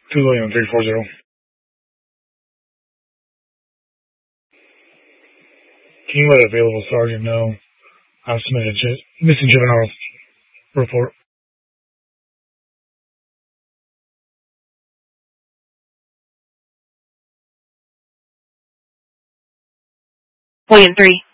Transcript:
2 William 340. Can you let available sergeant know I've submitted missing juvenile report? William 3.